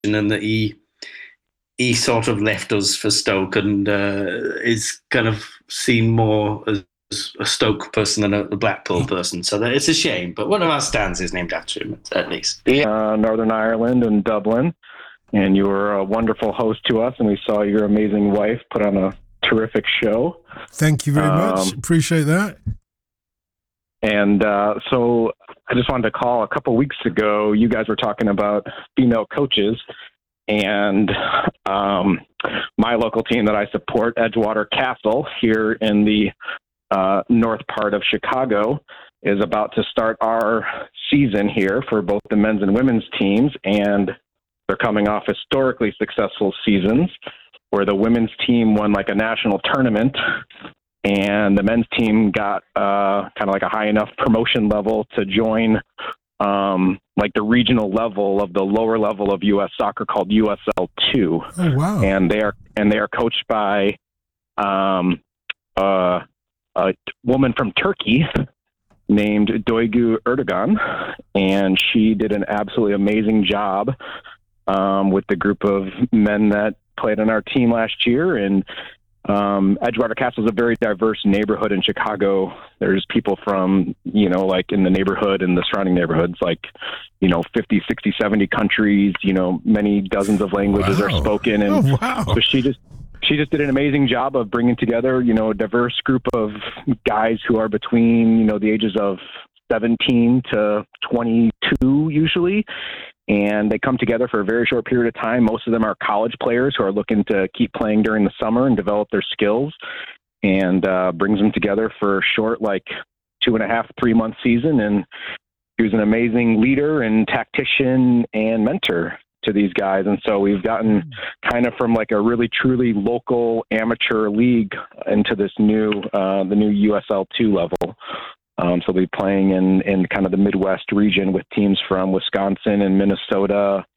and that he sort of left us for Stoke and is kind of seen more as a Stoke person than a Blackpool person. So it's a shame. But one of our stands is named after him, at least. Northern Ireland and Dublin. And you were a wonderful host to us, and we saw your amazing wife put on a terrific show. Thank you very much. Appreciate that. And so I just wanted to call. A couple weeks ago, you guys were talking about female coaches, and my local team that I support, Edgewater Castle, here in the north part of Chicago, is about to start our season here for both the men's and women's teams, and they're coming off historically successful seasons where the women's team won like a national tournament and the men's team got kind of like a high enough promotion level to join like the regional level of the lower level of U.S. soccer called USL2. Oh, wow. And they are coached by a woman from Turkey named Duygu Erdogan, and she did an absolutely amazing job with the group of men that played on our team last year. And Edgewater Castle is a very diverse neighborhood in Chicago. There's people from, like in the neighborhood and the surrounding neighborhoods, like, 50, 60, 70 countries, many dozens of languages are spoken. And so she just did an amazing job of bringing together, a diverse group of guys who are between, the ages of 17 to 22 usually. And they come together for a very short period of time. Most of them are college players who are looking to keep playing during the summer and develop their skills, and brings them together for a short, like 2.5, 3 month season. And he was an amazing leader and tactician and mentor to these guys. And so we've gotten kind of from like a really truly local amateur league into this new, the new USL2 level. So we'll be playing in kind of the Midwest region with teams from Wisconsin and Minnesota,